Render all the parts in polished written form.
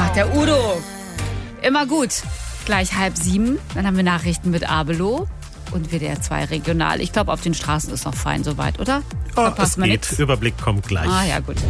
der Udo. Immer gut. Gleich 6:30. Dann haben wir Nachrichten mit Abelo und WDR 2 regional. Ich glaube, auf den Straßen ist noch fein soweit, oder? Es geht. Nix. Überblick kommt gleich. Ah ja, gut.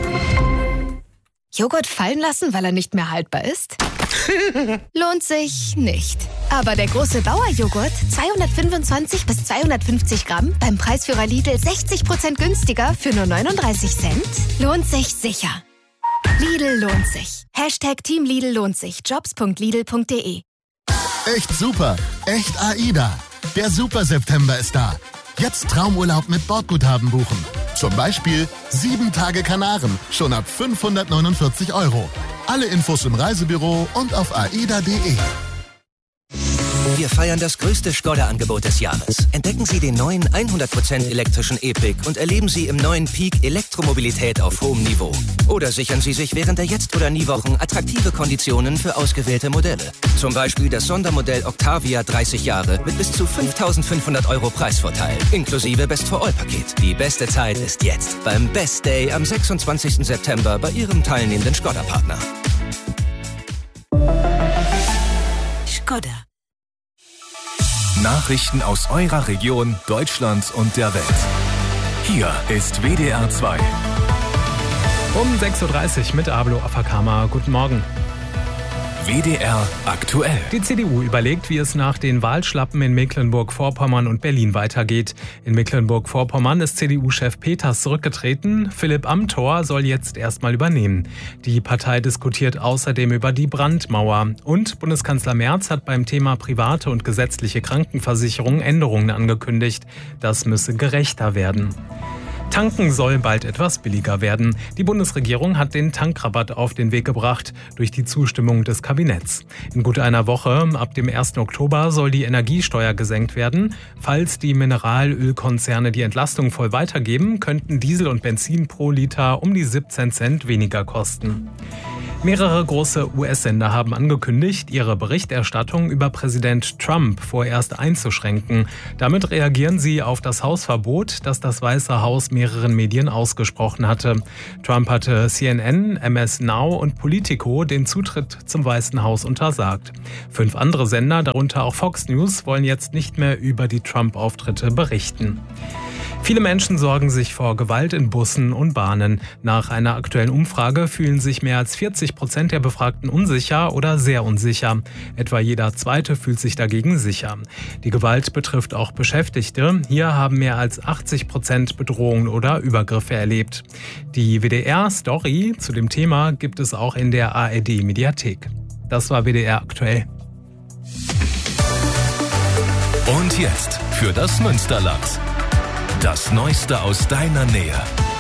Joghurt fallen lassen, weil er nicht mehr haltbar ist? Lohnt sich nicht. Aber der große Bauer-Joghurt, 225 bis 250 Gramm, beim Preisführer Lidl 60% günstiger für nur 39 Cent, lohnt sich sicher. Lidl lohnt sich. Team Lidl lohnt sich. Jobs.lidl.de. Echt super. Echt AIDA. Der Super September ist da. Jetzt Traumurlaub mit Bordguthaben buchen. Zum Beispiel 7 Tage Kanaren, schon ab 549 €. Alle Infos im Reisebüro und auf aida.de. Wir feiern das größte Skoda-Angebot des Jahres. Entdecken Sie den neuen 100% elektrischen E-Pick und erleben Sie im neuen Peak Elektromobilität auf hohem Niveau. Oder sichern Sie sich während der Jetzt-oder-Nie-Wochen attraktive Konditionen für ausgewählte Modelle. Zum Beispiel das Sondermodell Octavia 30 Jahre mit bis zu 5.500 € Preisvorteil, inklusive Best-for-All-Paket. Die beste Zeit ist jetzt beim Best Day am 26. September bei Ihrem teilnehmenden Skoda-Partner. Skoda. Nachrichten aus eurer Region, Deutschland und der Welt. Hier ist WDR 2. Um 6:30 Uhr mit Abelo Afakama. Guten Morgen. WDR aktuell. Die CDU überlegt, wie es nach den Wahlschlappen in Mecklenburg-Vorpommern und Berlin weitergeht. In Mecklenburg-Vorpommern ist CDU-Chef Peters zurückgetreten. Philipp Amthor soll jetzt erstmal übernehmen. Die Partei diskutiert außerdem über die Brandmauer. Und Bundeskanzler Merz hat beim Thema private und gesetzliche Krankenversicherung Änderungen angekündigt. Das müsse gerechter werden. Tanken soll bald etwas billiger werden. Die Bundesregierung hat den Tankrabatt auf den Weg gebracht durch die Zustimmung des Kabinetts. In gut einer Woche, ab dem 1. Oktober, soll die Energiesteuer gesenkt werden. Falls die Mineralölkonzerne die Entlastung voll weitergeben, könnten Diesel und Benzin pro Liter um die 17 Cent weniger kosten. Mehrere große US-Sender haben angekündigt, ihre Berichterstattung über Präsident Trump vorerst einzuschränken. Damit reagieren sie auf das Hausverbot, das das Weiße Haus mehreren Medien ausgesprochen hatte. Trump hatte CNN, MS Now und Politico den Zutritt zum Weißen Haus untersagt. 5 andere Sender, darunter auch Fox News, wollen jetzt nicht mehr über die Trump-Auftritte berichten. Viele Menschen sorgen sich vor Gewalt in Bussen und Bahnen. Nach einer aktuellen Umfrage fühlen sich mehr als 40% der Befragten unsicher oder sehr unsicher. Etwa jeder Zweite fühlt sich dagegen sicher. Die Gewalt betrifft auch Beschäftigte. Hier haben mehr als 80% Bedrohungen oder Übergriffe erlebt. Die WDR-Story zu dem Thema gibt es auch in der ARD-Mediathek. Das war WDR aktuell. Und jetzt für das Münsterland. Das Neueste aus deiner Nähe.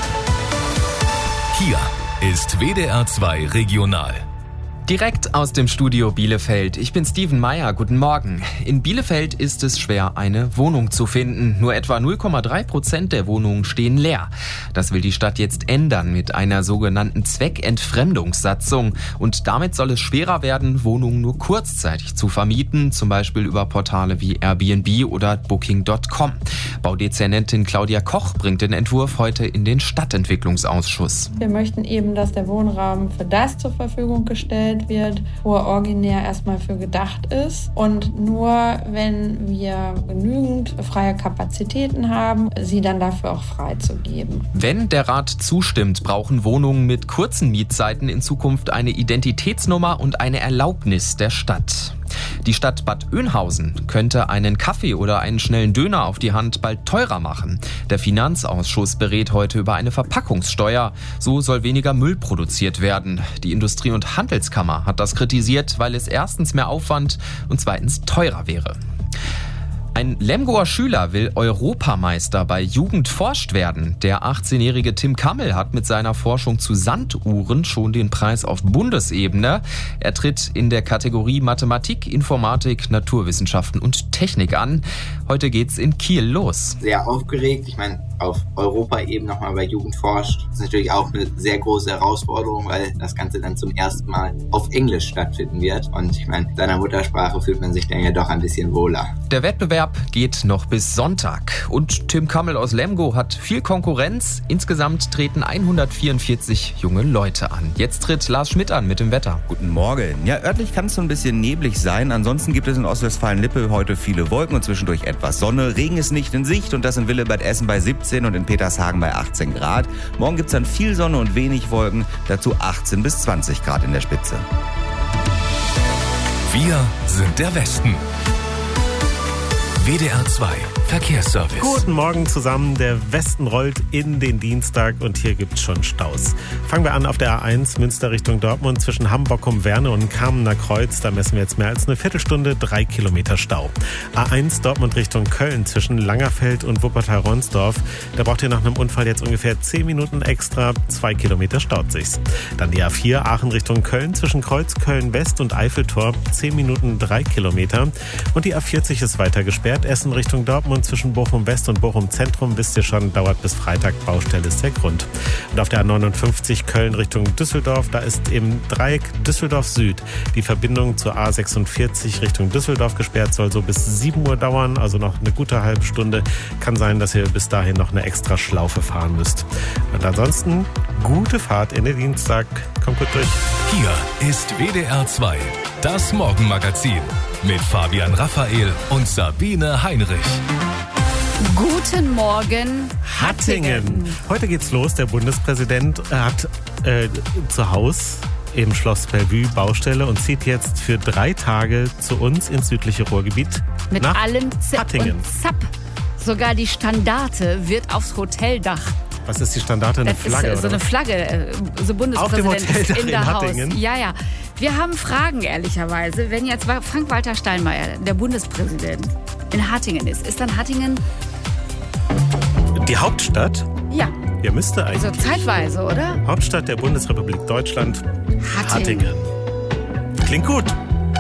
Hier ist WDR 2 regional. Direkt aus dem Studio Bielefeld. Ich bin Steven Meyer. Guten Morgen. In Bielefeld ist es schwer, eine Wohnung zu finden. Nur etwa 0,3% der Wohnungen stehen leer. Das will die Stadt jetzt ändern mit einer sogenannten Zweckentfremdungssatzung. Und damit soll es schwerer werden, Wohnungen nur kurzzeitig zu vermieten, zum Beispiel über Portale wie Airbnb oder Booking.com. Baudezernentin Claudia Koch bringt den Entwurf heute in den Stadtentwicklungsausschuss. Wir möchten eben, dass der Wohnraum für das zur Verfügung gestellt wird, wo er originär erstmal für gedacht ist. Und nur wenn wir genügend freie Kapazitäten haben, sie dann dafür auch freizugeben. Wenn der Rat zustimmt, brauchen Wohnungen mit kurzen Mietzeiten in Zukunft eine Identitätsnummer und eine Erlaubnis der Stadt. Die Stadt Bad Oeynhausen könnte einen Kaffee oder einen schnellen Döner auf die Hand bald teurer machen. Der Finanzausschuss berät heute über eine Verpackungssteuer. So soll weniger Müll produziert werden. Die Industrie- und Handelskammer hat das kritisiert, weil es erstens mehr Aufwand und zweitens teurer wäre. Ein Lemgoer Schüler will Europameister bei Jugend forscht werden. Der 18-jährige Tim Kammel hat mit seiner Forschung zu Sanduhren schon den Preis auf Bundesebene. Er tritt in der Kategorie Mathematik, Informatik, Naturwissenschaften und Technik an. Heute geht's in Kiel los. Sehr aufgeregt. Ich meine, auf Europaebene nochmal bei Jugend forscht. Das ist natürlich auch eine sehr große Herausforderung, weil das Ganze dann zum ersten Mal auf Englisch stattfinden wird. Und ich meine, in seiner Muttersprache fühlt man sich dann ja doch ein bisschen wohler. Der Wettbewerb geht noch bis Sonntag. Und Tim Kammel aus Lemgo hat viel Konkurrenz. Insgesamt treten 144 junge Leute an. Jetzt tritt Lars Schmidt an mit dem Wetter. Guten Morgen. Ja, örtlich kann es so ein bisschen neblig sein. Ansonsten gibt es in Ostwestfalen-Lippe heute viele Wolken und zwischendurch etwas Sonne. Regen ist nicht in Sicht und das in Willebad-Essen bei 17 und in Petershagen bei 18 Grad. Morgen gibt es dann viel Sonne und wenig Wolken, dazu 18 bis 20 Grad in der Spitze. Wir sind der Westen. WDR 2 Verkehrsservice. Guten Morgen zusammen. Der Westen rollt in den Dienstag und hier gibt's schon Staus. Fangen wir an auf der A1 Münster Richtung Dortmund zwischen Hamburg-Werne und Kamener Kreuz. Da messen wir jetzt mehr als eine Viertelstunde, 3 Kilometer Stau. A1 Dortmund Richtung Köln zwischen Langerfeld und Wuppertal-Ronsdorf. Da braucht ihr nach einem Unfall jetzt ungefähr 10 Minuten extra. 2 Kilometer staut sich's. Dann die A4 Aachen Richtung Köln zwischen Kreuzköln West und Eiffeltor. 10 Minuten, 3 Kilometer. Und die A40 ist weiter gesperrt. Essen Richtung Dortmund zwischen Bochum West und Bochum Zentrum, wisst ihr schon, dauert bis Freitag. Baustelle ist der Grund. Und auf der A59 Köln Richtung Düsseldorf, da ist im Dreieck Düsseldorf Süd die Verbindung zur A46 Richtung Düsseldorf gesperrt, soll so bis 7 Uhr dauern, also noch eine gute halbe Stunde. Kann sein, dass ihr bis dahin noch eine extra Schlaufe fahren müsst. Und ansonsten gute Fahrt in den Dienstag. Kommt gut durch. Hier ist WDR 2, das Morgenmagazin mit Fabian Raphael und Sabine Heinrich. Guten Morgen, Hattingen. Heute geht's los. Der Bundespräsident hat zu Hause im Schloss Bellevue Baustelle und zieht jetzt für 3 Tage zu uns ins südliche Ruhrgebiet. Mit nach allem Zip Hattingen. und Zap. Sogar die Standarte wird aufs Hoteldach. Was ist die Standarte? Eine Flagge? Ist so eine Flagge. So Bundespräsident auf dem Hoteldach in der in Haus. Hattingen? Ja. Wir haben Fragen, ehrlicherweise. Wenn jetzt Frank-Walter Steinmeier, der Bundespräsident, in Hattingen ist dann Hattingen die Hauptstadt? Ja. Ja, müsste eigentlich. Also zeitweise, oder? Hauptstadt der Bundesrepublik Deutschland, Hattingen. Klingt gut.